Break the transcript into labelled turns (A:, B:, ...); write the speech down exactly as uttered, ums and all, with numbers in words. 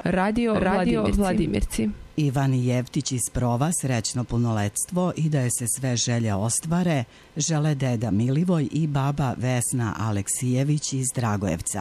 A: Radio, Radio Vladimirci. Vladimirci.
B: Ivani Jevtić iz Prova srećno punoletstvo i da je se sve želje ostvare žele deda Milivoj i baba Vesna Aleksijević iz Dragojevca.